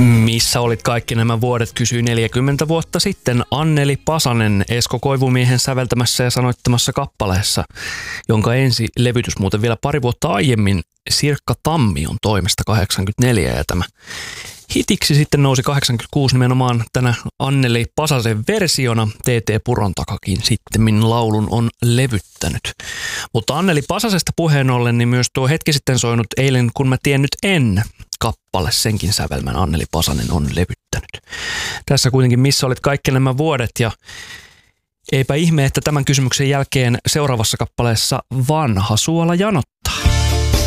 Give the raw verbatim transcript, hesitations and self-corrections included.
Missä olit kaikki nämä vuodet, kysyi neljäkymmentä vuotta sitten Anneli Pasanen Esko Koivumiehen säveltämässä ja sanoittamassa kappaleessa, jonka ensi levytys muuten vielä pari vuotta aiemmin Sirkka Tammion toimesta kahdeksankymmentäneljä, ja tämä hitiksi sitten nousi kahdeksankymmentäkuusi nimenomaan tänä Anneli Pasasen versiona. T T Purontakakin sitten laulun on levyttänyt. Mutta Anneli Pasasesta puheen ollen, niin myös tuo hetki sitten soinut Eilen kun mä tiennyt en kappale, senkin sävelmän Anneli Pasanen on levyttänyt. Tässä kuitenkin missä olit kaikki nämä vuodet, ja eipä ihme, että tämän kysymyksen jälkeen seuraavassa kappaleessa vanha suola janottaa.